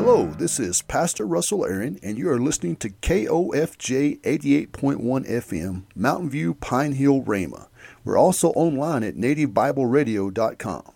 Hello, this is Pastor Russell Aaron, and you are listening to KOFJ 88.1 FM, Mountain View, Pine Hill, Rhema. We're also online at nativebibleradio.com.